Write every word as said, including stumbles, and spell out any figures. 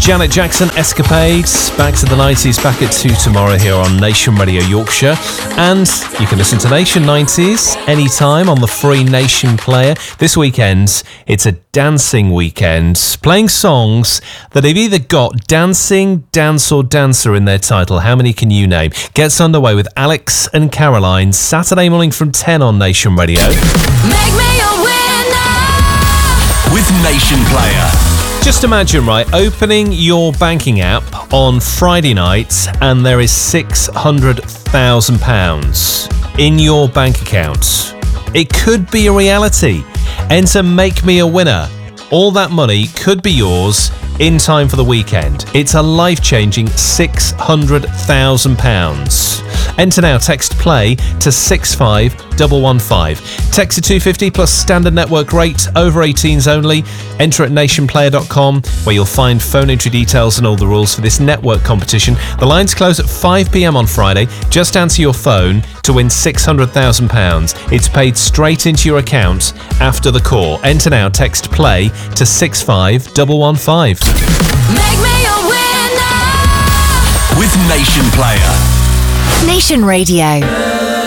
Janet Jackson, Escapades, back to the nineties, back at two tomorrow here on Nation Radio Yorkshire. And you can listen to Nation nineties anytime on the free Nation player. This weekend, it's a dancing weekend, playing songs that have either got dancing, dance or dancer in their title. How many can you name? Gets underway with Alex and Caroline, Saturday morning from ten on Nation Radio. Make me a winner with Nation Player. Just imagine, right, opening your banking app on Friday night and there is six hundred thousand pounds in your bank account. It could be a reality. Enter Make Me a Winner. All that money could be yours in time for the weekend. It's a life-changing six hundred thousand pounds. Enter now, text PLAY to six five one one five. Text to two fifty plus standard network rate, over eighteens only. Enter at nation player dot com where you'll find phone entry details and all the rules for this network competition. The lines close at five p.m. on Friday. Just answer your phone to win six hundred thousand pounds. It's paid straight into your account after the call. Enter now, text PLAY to six five one one five. Make me a winner with Nation Player. Nation Radio.